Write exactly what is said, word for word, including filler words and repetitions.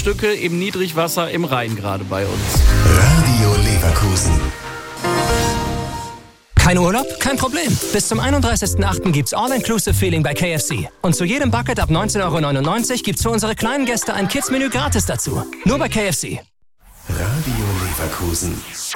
Stücke im Niedrigwasser im Rhein gerade bei uns. Radio Leverkusen. Kein Urlaub? Kein Problem. Bis zum einunddreißigsten achten gibt's All-Inclusive-Feeling bei K F C. Und zu jedem Bucket ab neunzehn Euro neunundneunzig gibt's für unsere kleinen Gäste ein Kids-Menü gratis dazu. Nur bei K F C. Radio Leverkusen.